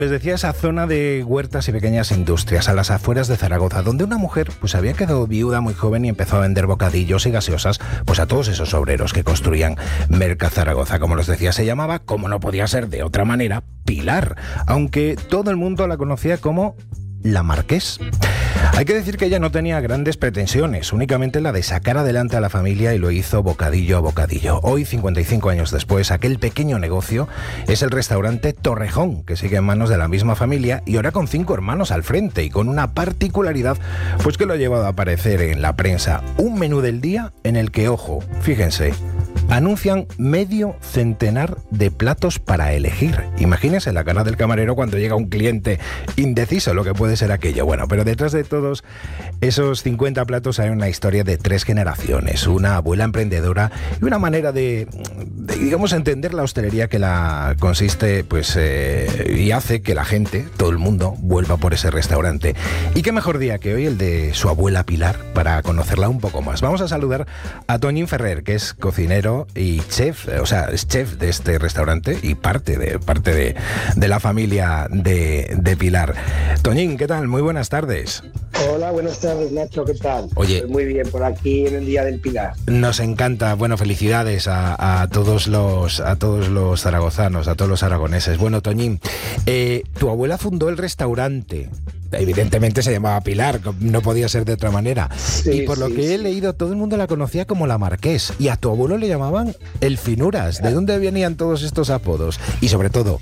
Les decía, esa zona de huertas y pequeñas industrias a las afueras de Zaragoza, donde una mujer pues había quedado viuda muy joven y empezó a vender bocadillos y gaseosas pues a todos esos obreros que construían Mercazaragoza. Como les decía, se llamaba, como no podía ser de otra manera, Pilar, aunque todo el mundo la conocía como la Marqués. Hay que decir que ella no tenía grandes pretensiones, únicamente la de sacar adelante a la familia, y lo hizo bocadillo a bocadillo. Hoy, 55 años después, aquel pequeño negocio es el restaurante Torrejón, que sigue en manos de la misma familia y ahora con 5 hermanos al frente y con una particularidad pues que lo ha llevado a aparecer en la prensa. Un menú del día en el que, ojo, fíjense, anuncian medio centenar de platos para elegir. Imagínense la cara del camarero cuando llega un cliente indeciso lo que puede ser aquello. Bueno, pero detrás de todos esos 50 platos hay una historia de 3 generaciones, una abuela emprendedora y una manera de digamos, entender la hostelería que la consiste, pues, y hace que la gente, todo el mundo, vuelva por ese restaurante. Y qué mejor día que hoy el de su abuela Pilar para conocerla un poco más. Vamos a saludar a Toñín Ferrer, que es cocinero y chef, o sea, es chef de este restaurante y parte de la familia de Pilar. Toñín, ¿qué tal? Muy buenas tardes. Hola, buenas tardes, Nacho, ¿qué tal? Oye, pues muy bien, por aquí en el Día del Pilar. Nos encanta, bueno, felicidades a todos los zaragozanos, a todos los aragoneses. Bueno, Toñín, tu abuela fundó el restaurante. Evidentemente se llamaba Pilar, no podía ser de otra manera. Sí, y por lo que he leído, todo el mundo la conocía como la Marqués. Y a tu abuelo le llamaban el Finuras. ¿De dónde venían todos estos apodos? Y sobre todo,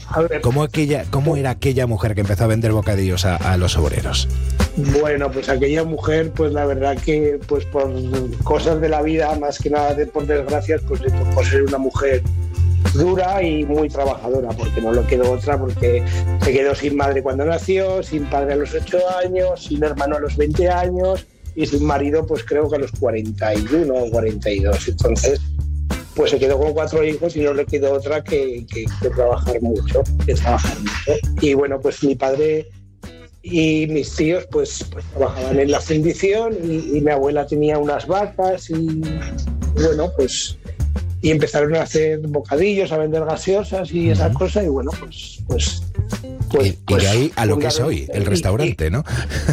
¿cómo era aquella mujer que empezó a vender bocadillos a los obreros? Bueno, pues aquella mujer, pues la verdad que pues por cosas de la vida, más que nada por desgracias, pues le tocó ser una mujer dura y muy trabajadora, porque no le quedó otra, porque se quedó sin madre cuando nació, sin padre a los 8 años, sin hermano a los 20 años y sin marido pues creo que a los 41 o 42. Entonces pues se quedó con 4 hijos y no le quedó otra que trabajar mucho, Y bueno, pues mi padre y mis tíos pues trabajaban en la fundición y mi abuela tenía unas vacas y bueno, pues y empezaron a hacer bocadillos, a vender gaseosas y esas cosas, y bueno, pues y de ahí a lo que es hoy, el restaurante, ¿no?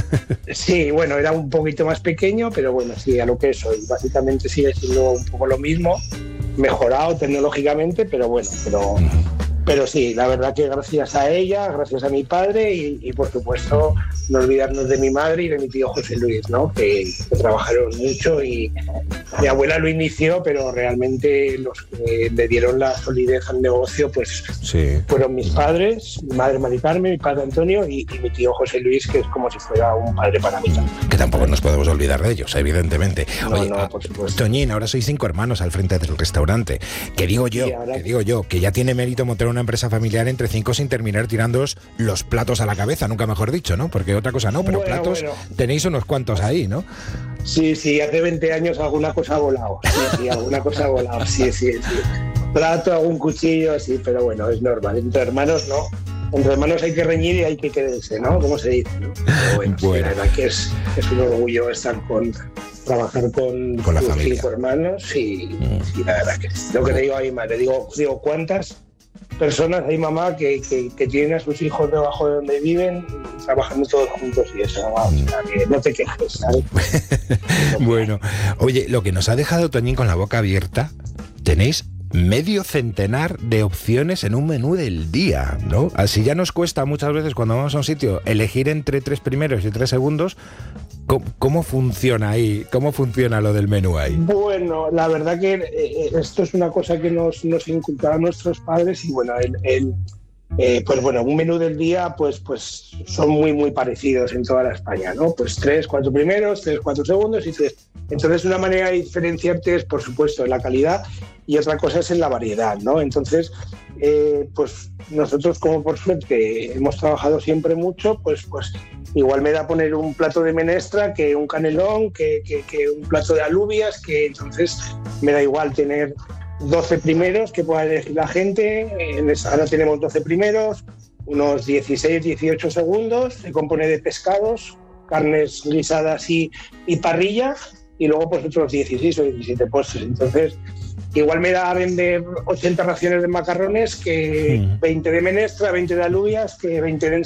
Sí, bueno, era un poquito más pequeño, pero bueno, sí, a lo que es hoy. Básicamente sigue siendo un poco lo mismo, mejorado tecnológicamente, pero bueno, pero sí, la verdad que gracias a ella, gracias a mi padre y por supuesto no olvidarnos de mi madre y de mi tío José Luis, ¿no? Que trabajaron mucho y mi abuela lo inició, pero realmente los que le dieron la solidez al negocio pues sí, fueron mis padres, mi madre Mari Carmen, mi padre Antonio y mi tío José Luis, que es como si fuera un padre para mí también. Que tampoco nos podemos olvidar de ellos, evidentemente. Oye, no, por supuesto. Toñín, ahora sois 5 hermanos al frente del restaurante. Que digo yo, que ya tiene mérito montar una empresa familiar entre 5 sin terminar tirándoos los platos a la cabeza, nunca mejor dicho, ¿no? Porque otra cosa no, pero platos tenéis unos cuantos ahí, ¿no? Sí, hace 20 años alguna cosa ha volado. Sí, alguna cosa ha volado, sí. Plato, algún cuchillo, sí, pero bueno, es normal. Entre hermanos no. Entre hermanos hay que reñir y hay que quererse, ¿no? Como se dice, ¿no? Pero bueno, sí, la verdad que es un orgullo trabajar con la familia. 5 hermanos y la verdad que lo que le digo a mi madre, digo cuántas personas hay, mamá, que tienen a sus hijos debajo de donde viven trabajando todos juntos y eso, o sea, que no te quejes, ¿sabes? Bueno, oye, lo que nos ha dejado Toñín con la boca abierta, tenéis medio centenar de opciones en un menú del día, ¿no? Así ya nos cuesta muchas veces cuando vamos a un sitio elegir entre 3 primeros y 3 segundos. ¿Cómo funciona ahí? ¿Cómo funciona lo del menú ahí? Bueno, la verdad que esto es una cosa que nos inculcaron nuestros padres y bueno, pues bueno, un menú del día pues son muy parecidos en toda la España, ¿no? Pues 3, 4 primeros, 3, 4 segundos y 3. Entonces una manera de diferenciarte es, por supuesto, en la calidad y otra cosa es en la variedad, ¿no? Entonces, pues nosotros, como por suerte hemos trabajado siempre mucho, pues igual me da poner un plato de menestra que un canelón, que un plato de alubias, que entonces me da igual tener 12 primeros que pueda elegir la gente. Ahora tenemos 12 primeros, unos 16, 18 segundos, se compone de pescados, carnes guisadas y parrilla, y luego pues otros 16 o 17 postres. Entonces igual me da a vender 80 raciones de macarrones que 20 de menestra, 20 de alubias, que 20 de